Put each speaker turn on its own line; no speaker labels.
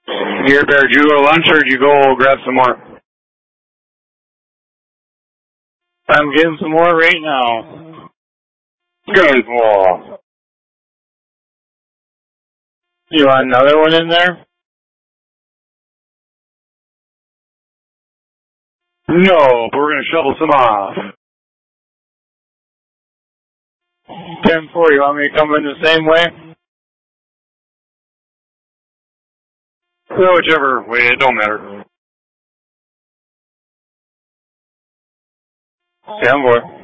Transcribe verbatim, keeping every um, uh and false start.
Here, Bear, did you go to lunch or did you go grab some more?
I'm getting some more right now.
Good boy.
You want another one in there?
No, but we're going to shovel some off.
ten four, you want me to come in the same way?
Well, whichever way, it don't matter.
ten four.